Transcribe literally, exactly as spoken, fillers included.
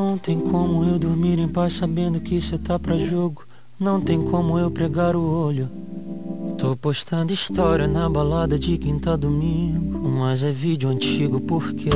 Não tem como eu dormir em paz sabendo que cê tá pra jogo. Não tem como eu pregar o olho. Tô postando história na balada de quinta a domingo, mas é vídeo antigo porque